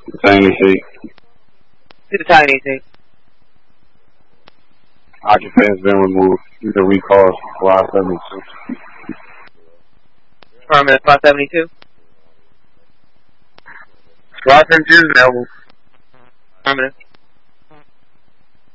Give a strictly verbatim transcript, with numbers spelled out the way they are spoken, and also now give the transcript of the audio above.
Tiny seat. To the tiny seat. Occupant's been removed. You can recall five seventy-two. Affirmative, five seventy-two. five seventy-two is available. Affirmative.